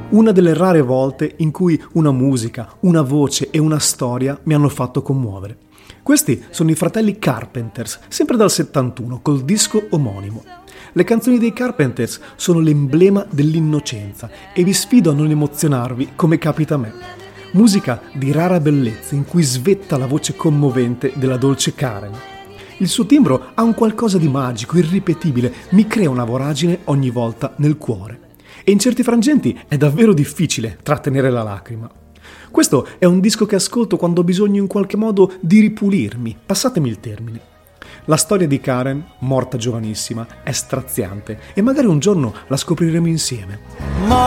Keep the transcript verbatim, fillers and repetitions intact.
Una delle rare volte in cui una musica, una voce e una storia mi hanno fatto commuovere. Questi sono i fratelli Carpenters, sempre dal settantuno, col disco omonimo. Le canzoni dei Carpenters sono l'emblema dell'innocenza e vi sfido a non emozionarvi come capita a me. Musica di rara bellezza in cui svetta la voce commovente della dolce Karen. Il suo timbro ha un qualcosa di magico, irripetibile, mi crea una voragine ogni volta nel cuore. E in certi frangenti è davvero difficile trattenere la lacrima. Questo è un disco che ascolto quando ho bisogno in qualche modo di ripulirmi, passatemi il termine. La storia di Karen, morta giovanissima, è straziante e magari un giorno la scopriremo insieme.